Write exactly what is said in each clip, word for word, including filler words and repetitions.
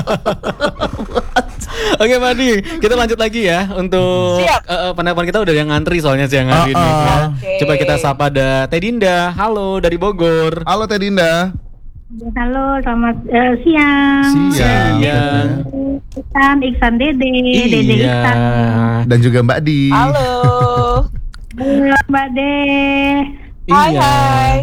Oke Madi, kita lanjut lagi ya untuk uh, penelpon kita udah yang ngantri soalnya siang hari uh, uh. ini. Ya. Okay. Coba kita sapa ada Teh Dinda. Halo dari Bogor. Halo Teh Dinda. Halo, selamat uh, siang. Siang. Siang. Iksan, Iksan Dede, iya. Dede Iksan. Dan juga Mbak Di. Halo. Halo Mbak De. Hai iya. hai.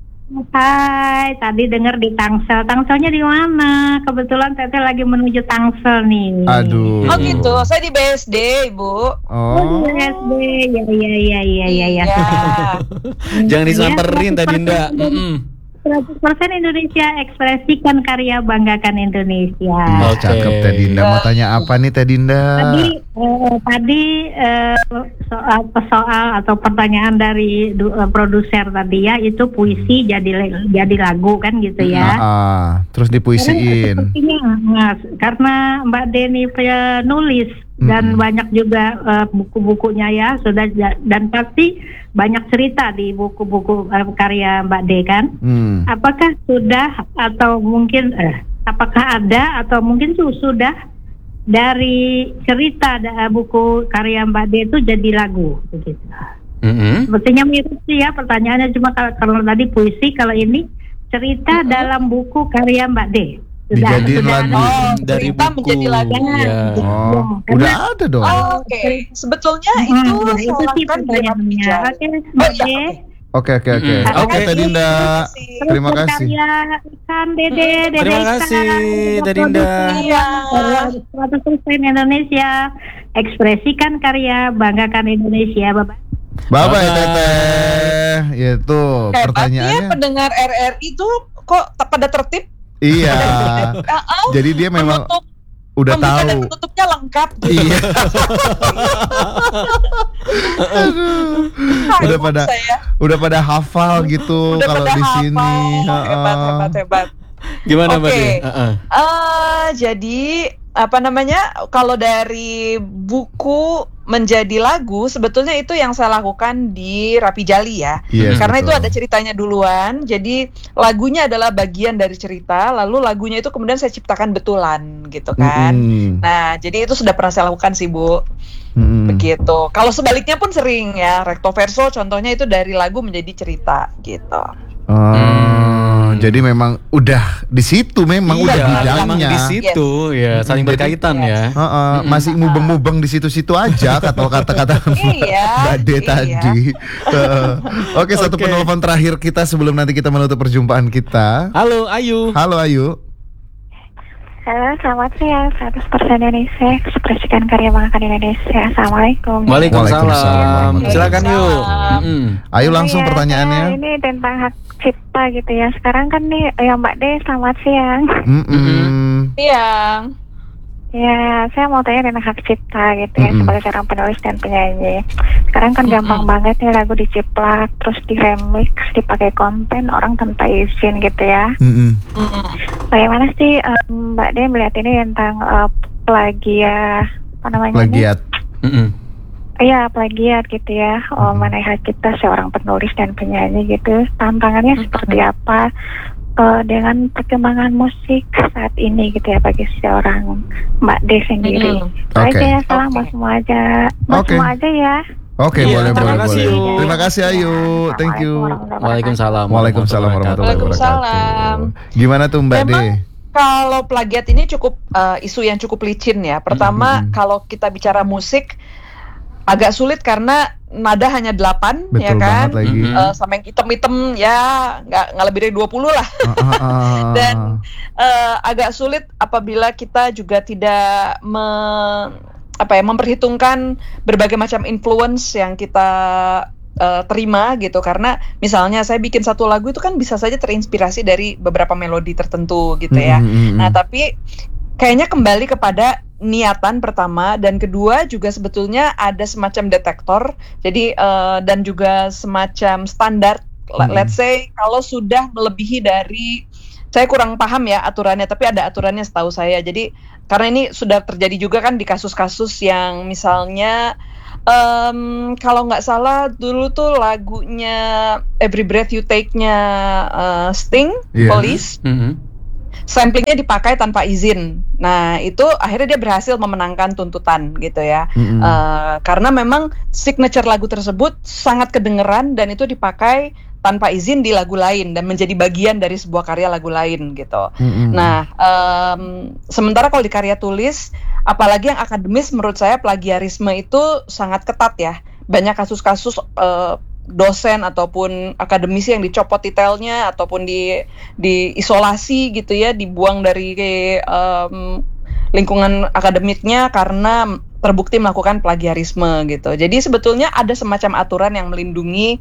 Hai, tadi dengar di Tangsel. Tangselnya di mana? Kebetulan Teteh lagi menuju Tangsel nih. Aduh. Oh gitu, saya di B S D, Ibu. Oh, di B S D. Ya ya ya ya ya ya. Jangan disamperin Teh Dinda. seratus persen Indonesia, ekspresikan karya, banggakan Indonesia. Oh, cakep Teh Dinda. Mau tanya apa nih Teh Dinda? Tadi eh, tadi eh, soal soal atau pertanyaan dari du, eh, produser tadi ya, itu puisi jadi jadi lagu kan gitu ya. Nah, uh, terus dipuisiin. Sepertinya nah, karena Mbak Deni penulis dan hmm. banyak juga uh, buku-bukunya ya sudah, dan pasti banyak cerita di buku-buku uh, karya Mbak De kan. Hmm. Apakah sudah atau mungkin eh, apakah ada atau mungkin sudah dari cerita uh, buku karya Mbak De itu jadi lagu begitu. Mm-hmm. Sepertinya mirip sih ya pertanyaannya, cuma kalau, kalau tadi puisi, kalau ini cerita mm-hmm. dalam buku karya Mbak De. Dijadiin lagu oh, dari buku menjadi lagu. Ya. Oh, ya. Udah ada dong. Oh, Oke, okay. Sebetulnya hmm, itu itu sih pertanyaannya. Oke, oke, oke, oke. Oke, Teh Dinda. Terima kasih. Ikan Dede, Dede. Terima kasih, Teh Dinda. seratus persen Indonesia, ekspresikan karya, banggakan Indonesia, Bapak. Bye-bye, Teteh. Ya tuh pertanyaannya. Pendengar R R I itu kok pada tertib? Iya. Jadi dia memang menutup, udah tahu. Dan tutupnya lengkap. Gitu. Iya. udah pada saya. udah pada hafal gitu kalau di sini. Hebat, hebat, hebat. Gimana Mbak? Okay. Uh-uh. Uh, jadi apa namanya? Kalau dari buku menjadi lagu, sebetulnya itu yang saya lakukan di Rapi Jali ya. Yes, karena betul. Itu ada ceritanya duluan. Jadi lagunya adalah bagian dari cerita, lalu lagunya itu kemudian saya ciptakan betulan gitu kan. Mm-hmm. Nah, jadi itu sudah pernah saya lakukan sih, Bu. Mm-hmm. Begitu. Kalau sebaliknya pun sering ya, recto verso contohnya itu dari lagu menjadi cerita gitu. Oh, hmm. Jadi memang udah di situ memang iya, udah bidangnya. Memang di situ yes. Ya, saling berkaitan yes. ya. Uh, uh, masih mubeng-mubeng di situ-situ aja kata kata-kata Mbak De iya. tadi. Uh, Oke, okay, satu okay. penelpon terakhir kita sebelum nanti kita menutup perjumpaan kita. Halo Ayu. Halo Ayu. Halo, selamat siang. seratus persen Indonesia, ekspresikan karya, banggakan Indonesia. Assalamualaikum. Waalaikumsalam. Silakan yuk. Mm-hmm. Ayo langsung ya, pertanyaannya. Ini tentang hak cipta gitu ya. Sekarang kan nih ya Mbak De, selamat siang. Mm-hmm. Siang. Ya, saya mau tanya tentang hak cipta gitu ya, mm-hmm. sebagai seorang penulis dan penyanyi. Sekarang kan mm-hmm. gampang banget nih lagu diciplak, terus di remix, dipakai konten orang tanpa izin gitu ya. Mm-hmm. Bagaimana sih um, Mbak De melihat ini tentang uh, plagiat, apa namanya? Plagiat. Iya, plagiat gitu ya. Oh, mana hak kita seorang penulis dan penyanyi gitu. Tantangannya mm-hmm. seperti apa? Uh, dengan perkembangan musik saat ini gitu ya bagi seorang Mbak De sendiri. Mm-hmm. Oke. Okay. Aja, salam buat okay. semua aja, buat okay. semua aja ya. Oke, okay, iya, boleh, boleh, kasih, boleh. Terima kasih Ayu, thank you. Waalaikumsalam. Waalaikumsalam warahmatullahi wabarakatuh. Gimana tuh Mbak De? Kalau plagiat ini cukup uh, isu yang cukup licin ya. Pertama, mm-hmm. kalau kita bicara musik agak sulit karena nada hanya delapan. Betul ya kan lagi. Uh, sama yang hitam-hitam ya nggak nggak lebih dari dua puluh lah. uh, uh, uh. Dan uh, agak sulit apabila kita juga tidak me, apa ya memperhitungkan berbagai macam influence yang kita uh, terima gitu. Karena misalnya saya bikin satu lagu itu kan bisa saja terinspirasi dari beberapa melodi tertentu gitu ya. Mm-hmm. Nah tapi kayaknya kembali kepada niatan pertama, dan kedua juga sebetulnya ada semacam detektor. Jadi uh, dan juga semacam standar. Hmm. Let's say kalau sudah melebihi dari, saya kurang paham ya aturannya, tapi ada aturannya setahu saya. Jadi karena ini sudah terjadi juga kan di kasus-kasus yang misalnya um, kalau nggak salah dulu tuh lagunya Every Breath You Take-nya uh, Sting, yeah. Police. Mm-hmm. samplingnya dipakai tanpa izin. Nah itu akhirnya dia berhasil memenangkan tuntutan gitu ya. Mm-hmm. uh, Karena memang signature lagu tersebut sangat kedengeran dan itu dipakai tanpa izin di lagu lain dan menjadi bagian dari sebuah karya lagu lain gitu. Mm-hmm. Nah, um, sementara kalau di karya tulis, apalagi yang akademis, menurut saya plagiarisme itu sangat ketat ya. Banyak kasus-kasus uh, dosen ataupun akademisi yang dicopot titelnya ataupun di diisolasi gitu ya, dibuang dari um, lingkungan akademiknya karena terbukti melakukan plagiarisme gitu. Jadi sebetulnya ada semacam aturan yang melindungi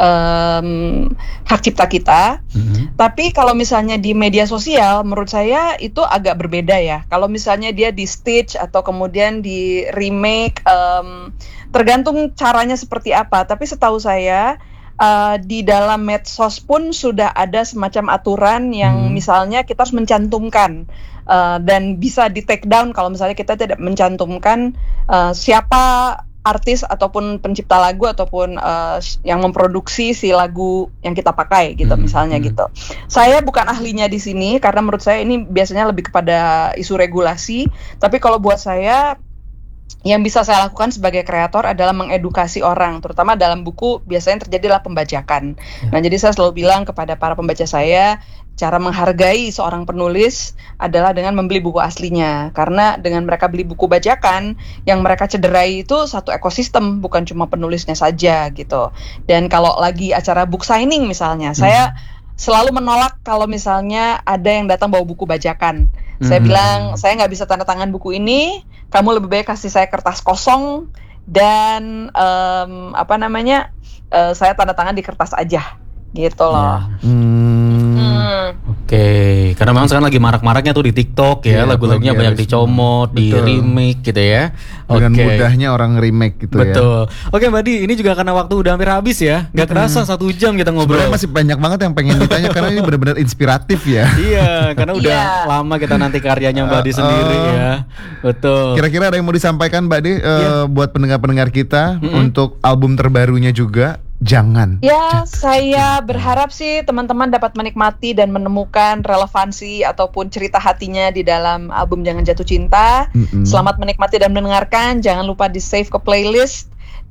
um, hak cipta kita. Mm-hmm. Tapi kalau misalnya di media sosial, menurut saya itu agak berbeda ya. Kalau misalnya dia di stitch atau kemudian di remake, um, tergantung caranya seperti apa. Tapi setahu saya uh, di dalam medsos pun sudah ada semacam aturan yang hmm. misalnya kita harus mencantumkan uh, dan bisa di take down kalau misalnya kita tidak mencantumkan uh, siapa artis ataupun pencipta lagu ataupun uh, yang memproduksi si lagu yang kita pakai gitu hmm. misalnya hmm. gitu. Saya bukan ahlinya di sini karena menurut saya ini biasanya lebih kepada isu regulasi. Tapi kalau buat saya, yang bisa saya lakukan sebagai kreator adalah mengedukasi orang, terutama dalam buku biasanya terjadilah pembajakan. Ya. Nah, jadi saya selalu bilang kepada para pembaca saya, cara menghargai seorang penulis adalah dengan membeli buku aslinya. Karena dengan mereka beli buku bajakan, yang mereka cederai itu satu ekosistem, bukan cuma penulisnya saja gitu. Dan kalau lagi acara book signing misalnya, hmm. saya selalu menolak kalau misalnya ada yang datang bawa buku bajakan. Hmm. Saya bilang, saya nggak bisa tanda tangan buku ini, kamu lebih baik kasih saya kertas kosong dan um, apa namanya, uh, saya tanda tangan di kertas aja, gitu loh. Ya. Hmm. Hmm. Oke, okay. Karena memang sekarang lagi marak-maraknya tuh di TikTok ya, ya lagu-lagunya banyak dicomot, di remake gitu ya. Dengan okay. mudahnya orang remake gitu. Betul. Ya. Oke, Mbak Di, ini juga karena waktu udah hampir habis ya, nggak hmm. kerasa satu jam kita ngobrol. Sebenarnya masih banyak banget yang pengen ditanya karena ini benar-benar inspiratif ya. Iya, karena udah yeah. lama kita nanti karyanya Mbak Di sendiri uh, ya. Betul. Kira-kira ada yang mau disampaikan Mbak Di uh, yeah. buat pendengar-pendengar kita mm-hmm. untuk album terbarunya juga? Jangan. Ya, saya berharap sih teman-teman dapat menikmati dan menemukan relevansi ataupun cerita hatinya di dalam album Jangan Jatuh Cinta. Mm-hmm. Selamat menikmati dan mendengarkan. Jangan lupa di save ke playlist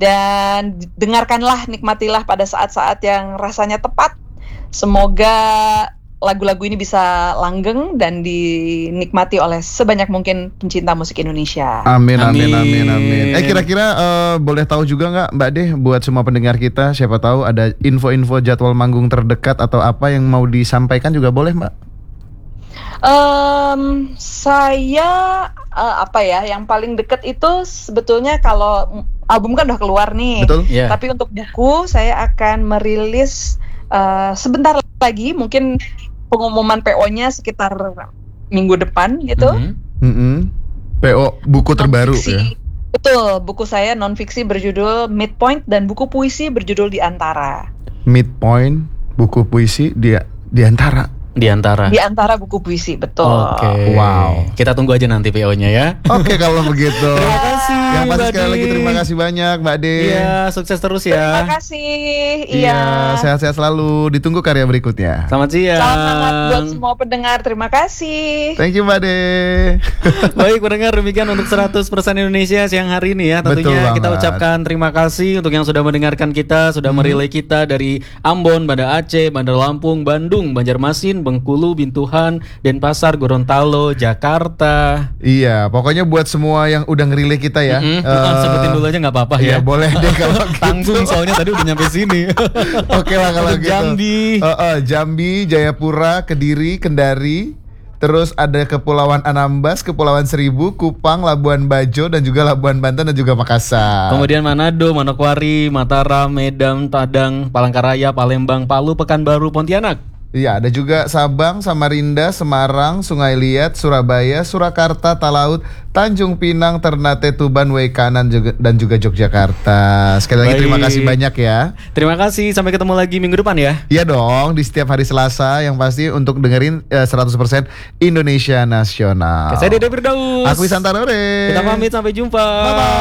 dan dengarkanlah, nikmatilah pada saat-saat yang rasanya tepat. Semoga lagu-lagu ini bisa langgeng dan dinikmati oleh sebanyak mungkin pencinta musik Indonesia. Amin, amin, amin, amin. Eh kira-kira uh, boleh tahu juga nggak Mbak Deh, buat semua pendengar kita, siapa tahu ada info-info jadwal manggung terdekat atau apa yang mau disampaikan juga boleh Mbak? Um, saya uh, apa ya, yang paling deket itu sebetulnya kalau album kan udah keluar nih. Betul. Yeah. Tapi untuk buku saya akan merilis uh, sebentar lagi, mungkin pengumuman P O-nya sekitar minggu depan gitu. Mm-hmm. Mm-hmm. P O buku terbaru non-fiksi, ya. Betul, buku saya non-fiksi berjudul Midpoint dan buku puisi berjudul Di Antara. Midpoint, buku puisi di di antara. Di antara. Di antara buku puisi, betul. Oke. Okay. Wow. Kita tunggu aja nanti P O-nya ya. Oke, okay, kalau begitu. Terima kasih. Yang pasti sekali lagi terima kasih banyak Mbak De. Iya, sukses terus ya. Terima kasih. Iya. Iya, sehat-sehat selalu. Ditunggu karya berikutnya. Selamat siang. Selamat buat semua pendengar. Terima kasih. Thank you Mbak De. Baik pendengar, demikian untuk seratus persen Indonesia siang hari ini ya. Tentunya kita ucapkan terima kasih untuk yang sudah mendengarkan kita, sudah hmm. merelay kita dari Ambon, Banda Aceh, Bandar Lampung, Bandung, Banjarmasin, Bengkulu, Bintuhan, Denpasar, Gorontalo, Jakarta. Iya, pokoknya buat semua yang udah ngerilai kita ya. Mm-hmm. Uh, sebutin dulu aja nggak apa-apa ya. Iya, boleh deh kalau gitu. Tanggung soalnya tadi udah nyampe sini. Oke lah kalau gitu. Jambi, uh, uh, Jambi, Jayapura, Kediri, Kendari. Terus ada Kepulauan Anambas, Kepulauan Seribu, Kupang, Labuan Bajo, dan juga Labuan Banten dan juga Makassar. Kemudian Manado, Manokwari, Mataram, Medan, Padang, Palangkaraya, Palembang, Palu, Pekanbaru, Pontianak. Iya, ada juga Sabang, Samarinda, Semarang, Sungai Liat, Surabaya, Surakarta, Talaut, Tanjung Pinang, Ternate, Tuban, Waikanan juga, dan juga Yogyakarta. Sekali lagi Baik. Terima kasih banyak ya. Terima kasih, sampai ketemu lagi minggu depan ya. Iya dong, di setiap hari Selasa yang pasti untuk dengerin eh, seratus persen Indonesia Nasional. Saya Dede Firdaus. Aku Isan Tarore. Kita pamit, sampai jumpa. Bye-bye.